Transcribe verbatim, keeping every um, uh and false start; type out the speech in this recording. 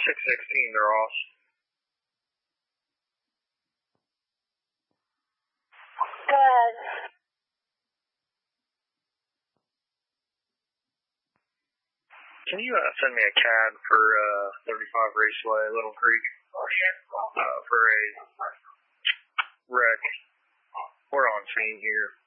six sixteen, they're off. Good. Can you uh, send me a C A D for uh, thirty-five Raceway, Little Creek, uh, for a wreck? We're on scene here.